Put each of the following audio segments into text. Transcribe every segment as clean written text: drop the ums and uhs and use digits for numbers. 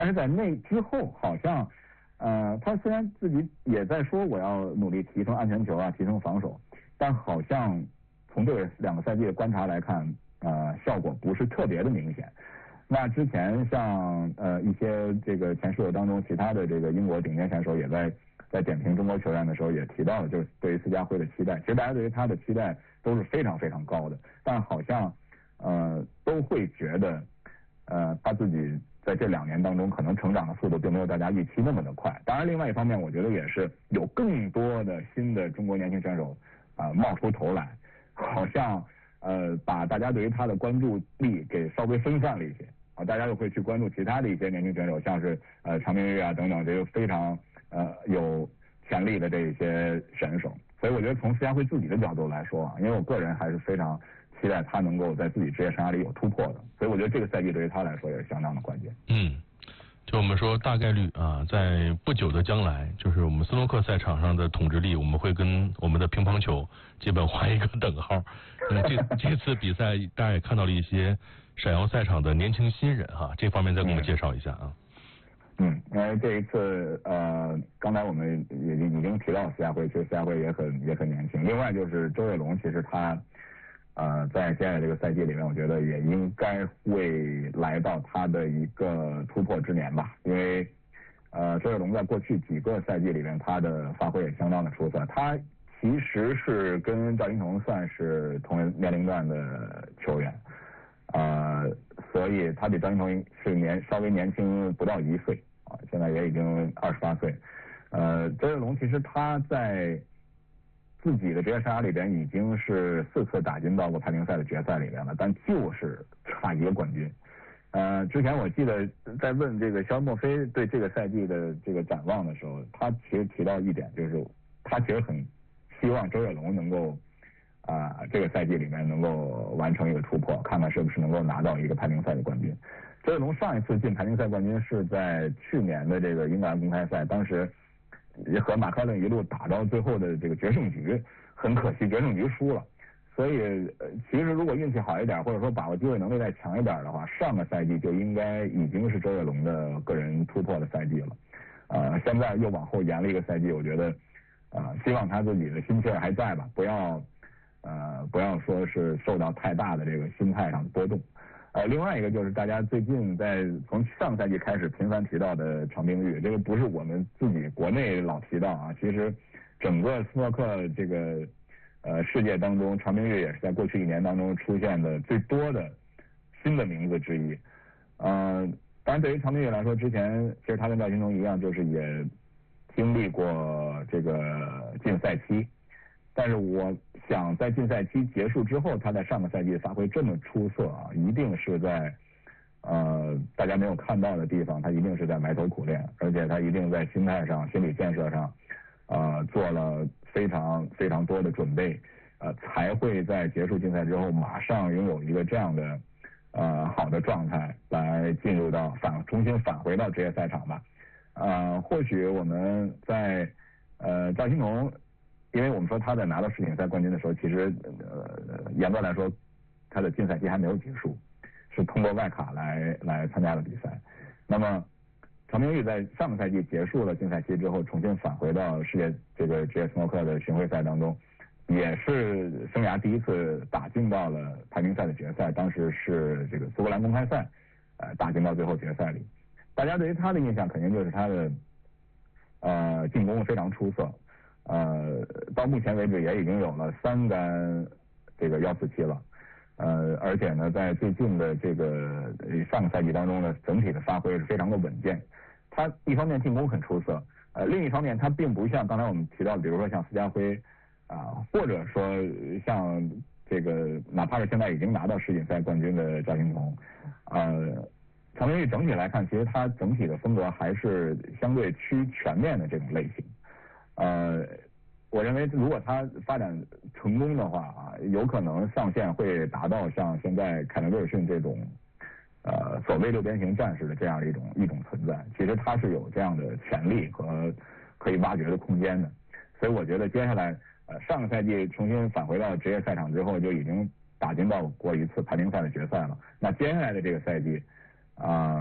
但是在那之后好像，他虽然自己也在说我要努力提升安全球啊，提升防守，但好像从这2个赛季的观察来看，效果不是特别的明显。那之前像一些这个前室友当中，其他的这个英国顶尖选手也在点评中国球员的时候也提到了，就是对于施家辉的期待，其实大家对于他的期待都是非常非常高的，但好像都会觉得他自己在这2年当中可能成长的速度并没有大家预期那么的快。当然另外一方面我觉得也是有更多的新的中国年轻选手冒出头来，好像把大家对于他的关注力给稍微分散了一些大家又会去关注其他的一些年轻选手，像是常明玉啊等等这个非常有潜力的这些选手。所以我觉得从施家辉自己的角度来说因为我个人还是非常期待他能够在自己职业生涯里有突破的，所以我觉得这个赛季对于他来说也是相当的关键。 就我们说大概率在不久的将来，就是我们斯诺克赛场上的统治力，我们会跟我们的乒乓球基本画一个等号。这次比赛大家也看到了一些闪耀赛场的年轻新人这方面再给我们介绍一下因为这一次刚才我们也已经提到施家辉，其实施家辉也很年轻。另外就是周跃龙，其实他在现在这个赛季里面，我觉得也应该会来到他的一个突破之年吧。因为周跃龙在过去几个赛季里面，他的发挥也相当的出色。他其实是跟赵金童算是同年龄段的球员，所以他比赵金童是稍微年轻不到1岁现在也已经28岁。周跃龙其实他在自己的职业生涯里边已经是4次打进到过排名赛的决赛里面了，但就是差1个冠军。之前我记得在问这个肖恩·墨菲对这个赛季的这个展望的时候，他其实提到一点，就是他其实很希望周跃龙能够这个赛季里面能够完成一个突破，看看是不是能够拿到一个排名赛的冠军。周跃龙上一次进排名赛冠军是在去年的这个英格兰公开赛，当时也和马克伦一路打到最后的这个决胜局，很可惜决胜局输了。所以其实如果运气好一点，或者说把握机会能力再强一点的话，上个赛季就应该已经是周跃龙的个人突破的赛季了。现在又往后延了一个赛季，我觉得希望他自己的心气儿还在吧，不要说是受到太大的这个心态上的波动。另外一个就是大家最近从上赛季开始频繁提到的常冰玉，这个不是我们自己国内老提到其实整个斯诺克这个世界当中，常冰玉也是在过去1年当中出现的最多的新的名字之一。当然对于常冰玉来说，之前其实他跟赵金童一样，就是也经历过这个禁赛期，但是我想在禁赛期结束之后，他在上个赛季发挥这么出色一定是在大家没有看到的地方，他一定是在埋头苦练，而且他一定在心态上、心理建设上做了非常非常多的准备，才会在结束竞赛之后马上拥有一个这样的好的状态来进入到重新返回到职业赛场吧。或许我们在赵金童，因为我们说他在拿到世锦赛冠军的时候，其实严格来说他的竞赛期还没有结束，是通过外卡来参加了比赛。那么常冰玉在上个赛季结束了竞赛期之后，重新返回到世界这个职业斯诺克的巡回赛当中，也是生涯第一次打进到了排名赛的决赛，当时是这个苏格兰公开赛打进到最后决赛里。大家对于他的印象肯定就是他的进攻非常出色，到目前为止也已经有了3杆这个147了，而且呢在最近的这个上个赛季当中呢，整体的发挥是非常的稳健。他一方面进攻很出色，另一方面他并不像刚才我们提到的，比如说像施家辉或者说像这个哪怕是现在已经拿到世锦赛冠军的赵金童，常冰玉整体来看，其实他整体的风格还是相对趋全面的这种类型。我认为如果他发展成功的话有可能上限会达到像现在凯文威尔逊这种所谓6边形战士的这样的一种存在。其实他是有这样的潜力和可以挖掘的空间的。所以我觉得接下来上个赛季重新返回到职业赛场之后，就已经打进到过1次排名赛的决赛了。那接下来的这个赛季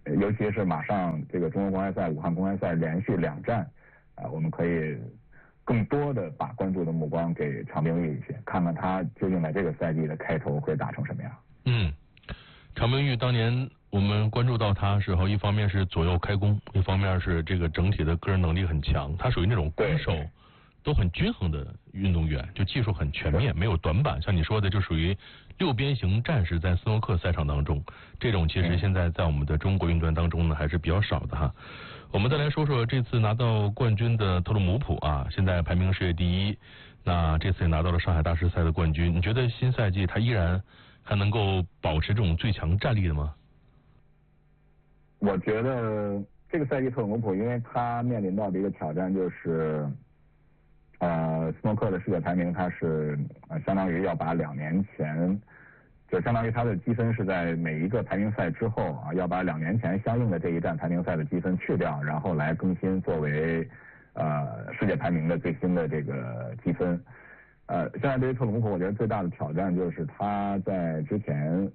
尤其是马上这个中国公开赛、武汉公开赛连续2战，我们可以更多的把关注的目光给常冰玉一些，看看他究竟在这个赛季的开头会打成什么样。 常冰玉当年我们关注到他时候，一方面是左右开弓，一方面是这个整体的个人能力很强，他属于那种攻守都很均衡的运动员，就技术很全面，没有短板。像你说的，就属于6边形战士，在斯诺克赛场当中，这种其实现在在我们的中国运动员当中呢还是比较少的哈。我们再来说说这次拿到冠军的特鲁姆普啊，现在排名世界第1，那这次也拿到了上海大师赛的冠军。你觉得新赛季他依然还能够保持这种最强战力的吗？ 我觉得这个赛季特鲁姆普，因为他面临到的一个挑战就是，斯诺克的世界排名，他是相当于要把2年前，就相当于他的积分是在每一个排名赛之后啊，要把2年前相应的这一站排名赛的积分去掉，然后来更新作为世界排名的最新的这个积分。现在对于特鲁姆普，我觉得最大的挑战就是他在之前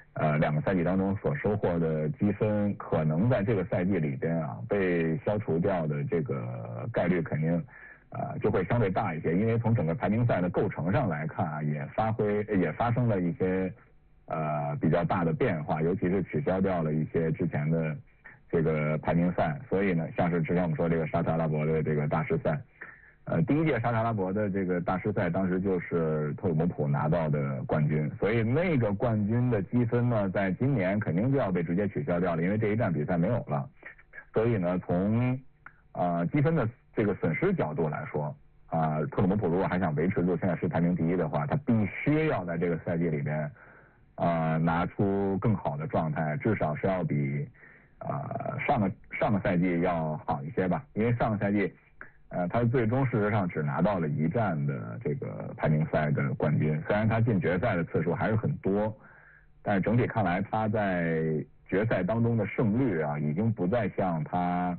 2个赛季当中所收获的积分，可能在这个赛季里边啊被消除掉的这个概率肯定就会相对大一些，因为从整个排名赛的构成上来看啊，也发生了一些比较大的变化，尤其是取消掉了一些之前的这个排名赛，所以呢，像是之前我们说这个沙特阿拉伯的这个大师赛。第1届沙特阿拉伯的这个大师赛，当时就是特鲁姆普拿到的冠军，所以那个冠军的积分呢，在今年肯定就要被直接取消掉了，因为这一站比赛没有了。所以呢，从积分的这个损失角度来说，特鲁姆普如果还想维持住现在是排名第1的话，他必须要在这个赛季里边拿出更好的状态，至少是要比上个赛季要好一些吧，因为上个赛季。他最终事实上只拿到了1站的这个排名赛的冠军，虽然他进决赛的次数还是很多，但是整体看来他在决赛当中的胜率啊，已经不再像他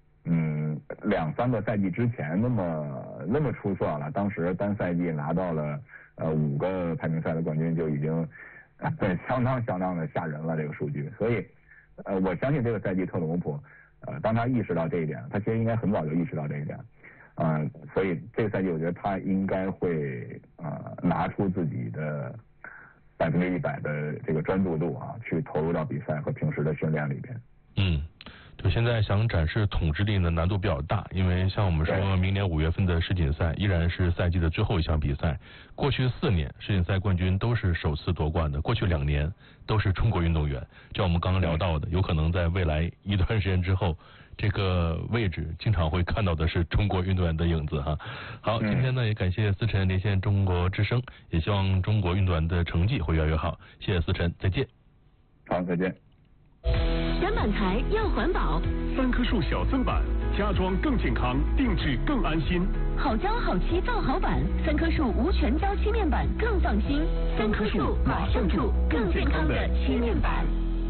2-3个赛季之前那么出色了。当时单赛季拿到了5个排名赛的冠军，就已经相当的吓人了这个数据。所以我相信这个赛季特鲁姆普当他意识到这一点，他其实应该很早就意识到这一点。所以这个赛季我觉得他应该会拿出自己的100%的这个专注度啊，去投入到比赛和平时的训练里边。 就现在想展示统治力呢，难度比较大，因为像我们说明年5月份的世锦赛依然是赛季的最后一项比赛。过去4年世锦赛冠军都是首次夺冠的，过去2年都是中国运动员。就我们刚刚聊到的，有可能在未来一段时间之后，这个位置经常会看到的是中国运动员的影子哈。好，今天呢也感谢思辰连线中国之声，也希望中国运动员的成绩会越来越好。谢谢思辰，再见。 好，再见。 展板材要环保 ，3棵树小增板，家装更健康，定制更安心。 好胶好漆造好板，3棵树无全胶漆面板更放心。3棵树马上住更健康的漆面板。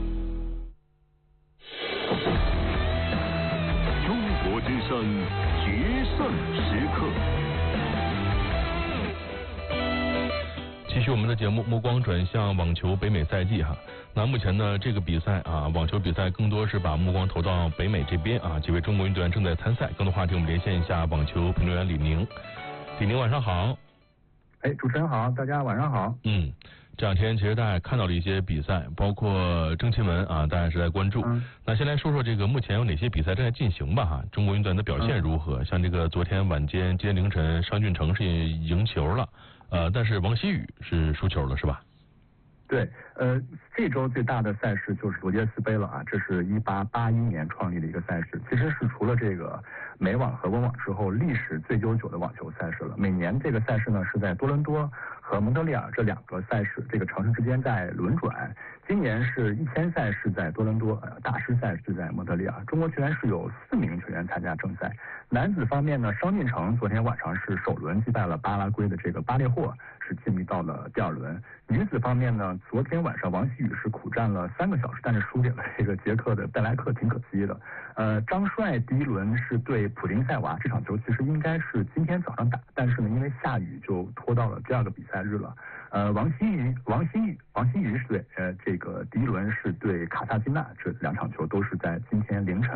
中国之声决胜时刻。 继续我们的节目，目光转向网球北美赛季哈。那目前呢，这个比赛啊，网球比赛更多是把目光投到北美这边啊。几位中国运动员正在参赛，更多话题我们连线一下网球评论员李宁。李宁晚上好。 主持人好，大家晚上好。 这2天其实大家也看到了一些比赛，包括郑钦文啊，大家是在关注。那先来说说这个目前有哪些比赛正在进行吧哈。中国运动员的表现如何？像这个昨天晚间、今天凌晨，商俊成是赢球了。但是王希宇是输球了，是吧？ 对，这周最大的赛事就是罗杰斯杯了啊，这是1881年创立的一个赛事，其实是除了这个美网和温网之后历史最悠久的网球赛事了。每年这个赛事呢是在多伦多和蒙特利尔这2个赛事这个城市之间在轮转。今年是1000赛是在多伦多，大师赛是在蒙特利尔。中国球员是有4名球员参加正赛。男子方面呢，商俊成昨天晚上是首轮击败了巴拉圭的这个巴列霍，是进入到了第2轮。女子方面呢，昨天晚上王希宇是苦战了3个小时，但是输给了这个捷克的贝莱克，挺可惜的。张帅第1轮是对普丁塞娃，这场球其实应该是今天早上打，但是呢因为下雨就拖到了第2个比赛日了。 王欣瑜是对，这个第一轮是对卡萨金纳，这2场球都是在今天凌晨